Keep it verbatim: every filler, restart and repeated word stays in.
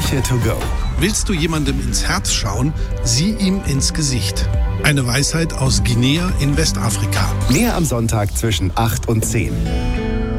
Kirche to go. Willst du jemandem ins Herz schauen, sieh ihm ins Gesicht. Eine Weisheit aus Guinea in Westafrika. Mehr am Sonntag zwischen acht und zehn.